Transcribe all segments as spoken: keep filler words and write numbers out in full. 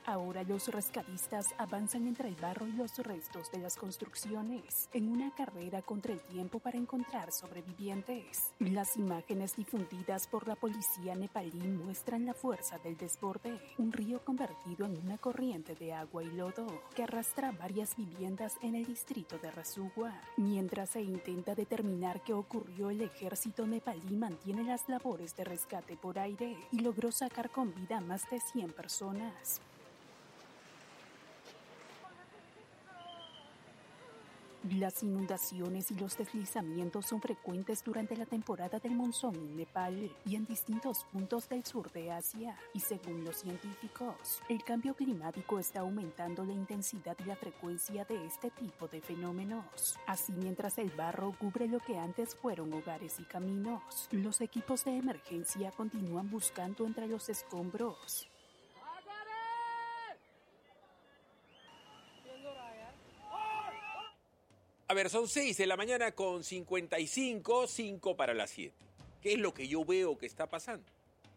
Ahora los rescatistas avanzan entre el barro y los restos de las construcciones en una carrera contra el tiempo para encontrar sobrevivientes. Las imágenes difundidas por la policía nepalí muestran la fuerza del desborde, un río convertido en una corriente de agua y lodo que arrastra varias viviendas en el distrito de Rasugua. Mientras se intenta determinar qué ocurrió, el ejército nepalí mantiene las labores de rescate por aire y logró sacar con vida a más de cien personas. Las inundaciones y los deslizamientos son frecuentes durante la temporada del monzón en Nepal y en distintos puntos del sur de Asia. Y según los científicos, el cambio climático está aumentando la intensidad y la frecuencia de este tipo de fenómenos. Así, mientras el barro cubre lo que antes fueron hogares y caminos, los equipos de emergencia continúan buscando entre los escombros. A ver, son seis de la mañana con cincuenta y cinco, cinco para las siete. ¿Qué es lo que yo veo que está pasando?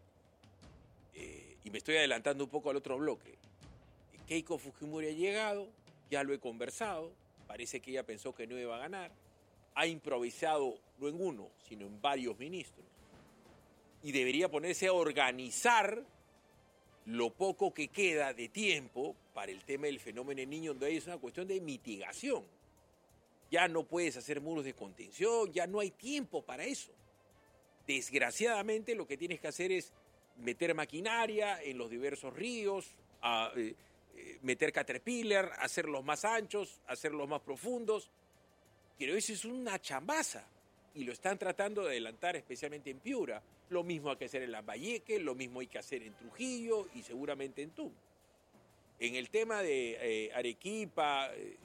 Eh, y me estoy adelantando un poco al otro bloque. Keiko Fujimori ha llegado, ya lo he conversado, parece que ella pensó que no iba a ganar, ha improvisado no en uno, sino en varios ministros, y debería ponerse a organizar lo poco que queda de tiempo para el tema del fenómeno del Niño, donde es una cuestión de mitigación. Ya no puedes hacer muros de contención, ya no hay tiempo para eso. Desgraciadamente lo que tienes que hacer es meter maquinaria en los diversos ríos, a, eh, eh, meter caterpillar, hacerlos más anchos, hacerlos más profundos. Pero eso es una chambaza y lo están tratando de adelantar especialmente en Piura. Lo mismo hay que hacer en Lambayeque, lo mismo hay que hacer en Trujillo y seguramente en Tum. En el tema de eh, Arequipa, eh,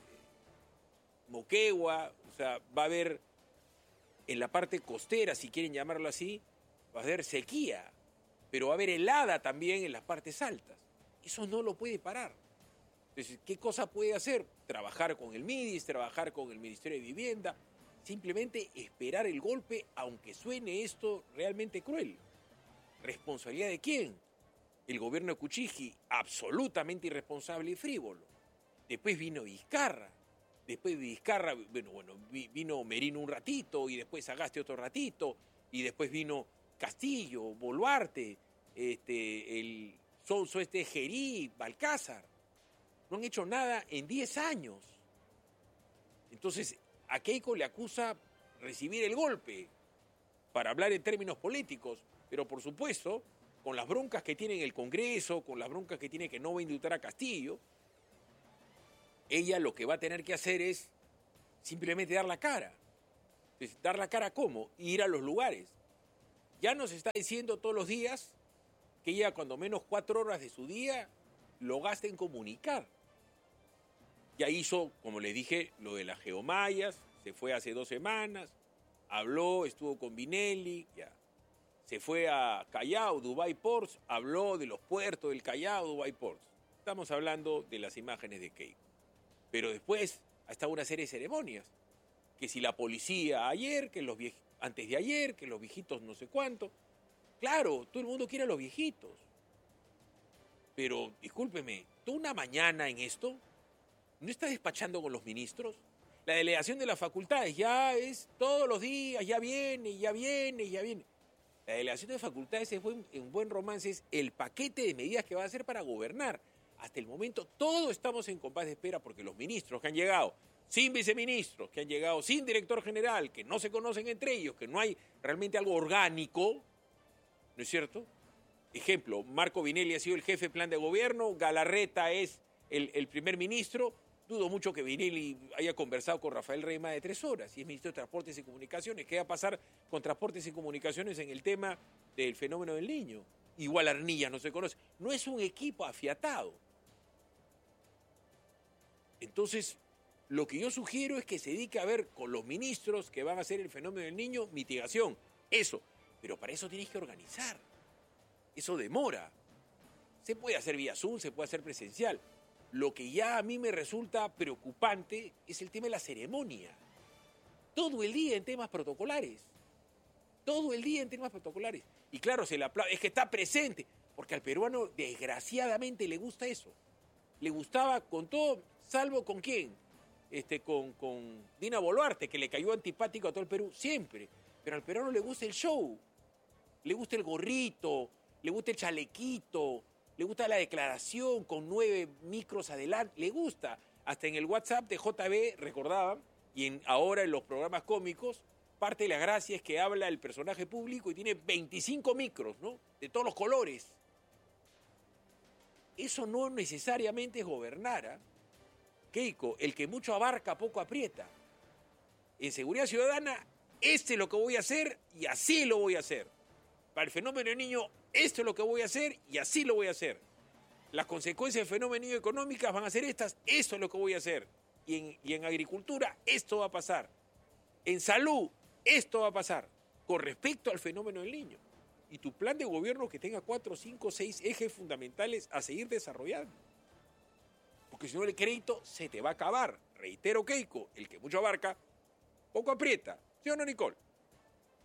Moquegua, o sea, va a haber en la parte costera, si quieren llamarlo así, va a haber sequía, pero va a haber helada también en las partes altas. Eso no lo puede parar. Entonces, ¿qué cosa puede hacer? Trabajar con el MIDIS, trabajar con el Ministerio de Vivienda, simplemente esperar el golpe, aunque suene esto realmente cruel. ¿Responsabilidad de quién? El gobierno de Kuchiji, absolutamente irresponsable y frívolo. Después vino Vizcarra. Después de Vizcarra, bueno, bueno, vino Merino un ratito, y después Sagasti otro ratito, y después vino Castillo, Boluarte, este, el Souso este Gerí, Balcázar. No han hecho nada en diez años. Entonces, a Keiko le acusa recibir el golpe, para hablar en términos políticos, pero por supuesto, con las broncas que tiene en el Congreso, con las broncas que tiene que no va a indultar a Castillo, ella lo que va a tener que hacer es simplemente dar la cara. Entonces, ¿dar la cara cómo? Ir a los lugares. Ya nos está diciendo todos los días que ella cuando menos cuatro horas de su día lo gasta en comunicar. Ya hizo, como les dije, lo de las geomayas, se fue hace dos semanas, habló, estuvo con Vinelli, ya. Se fue a Callao, Dubai Ports, habló de los puertos del Callao, Dubai Ports. Estamos hablando de las imágenes de Keiko. Pero después ha estado una serie de ceremonias, que si la policía ayer, que los viej... antes de ayer, que los viejitos no sé cuánto. Claro, todo el mundo quiere a los viejitos. Pero, discúlpeme, ¿tú una mañana en esto no está despachando con los ministros? La delegación de las facultades ya es todos los días, ya viene, ya viene, ya viene. La delegación de facultades es buen, en buen romance es el paquete de medidas que va a hacer para gobernar. Hasta el momento todos estamos en compás de espera porque los ministros que han llegado sin viceministros, que han llegado sin director general, que no se conocen entre ellos, que no hay realmente algo orgánico, ¿no es cierto? Ejemplo, Marco Vinelli ha sido el jefe de plan de gobierno, Galarreta es el, el primer ministro. Dudo mucho que Vinelli haya conversado con Rafael Rey más de tres horas, y es ministro de Transportes y Comunicaciones. ¿Qué va a pasar con Transportes y Comunicaciones en el tema del fenómeno del Niño? Igual Arnilla no se conoce. No es un equipo afiatado. Entonces, lo que yo sugiero es que se dedique a ver con los ministros que van a hacer el fenómeno del Niño, mitigación, eso. Pero para eso tienes que organizar. Eso demora. Se puede hacer vía Zoom, se puede hacer presencial. Lo que ya a mí me resulta preocupante es el tema de la ceremonia. Todo el día en temas protocolares. Todo el día en temas protocolares. Y claro, se le aplaude, es que está presente, porque al peruano desgraciadamente le gusta eso. le gustaba con todo, salvo con quién, este, con, con Dina Boluarte, que le cayó antipático a todo el Perú, siempre. Pero al peruano le gusta el show, le gusta el gorrito, le gusta el chalequito, le gusta la declaración con nueve micros adelante, le gusta. Hasta en el WhatsApp de J B, recordaban, y en, ahora en los programas cómicos, parte de la gracia es que habla el personaje público y tiene veinticinco micros, ¿no? De todos los colores. Eso no necesariamente es gobernar, ¿eh? Keiko, el que mucho abarca, poco aprieta. En seguridad ciudadana, este es lo que voy a hacer y así lo voy a hacer. Para el fenómeno del niño, esto es lo que voy a hacer y así lo voy a hacer. Las consecuencias del fenómeno del niño económicas van a ser estas, esto es lo que voy a hacer. Y en, y en agricultura, esto va a pasar. En salud, esto va a pasar. Con respecto al fenómeno del niño. Y tu plan de gobierno que tenga cuatro, cinco, seis ejes fundamentales a seguir desarrollando. Porque si no el crédito se te va a acabar. Reitero, Keiko, el que mucho abarca, poco aprieta. ¿Sí o no, Nicole?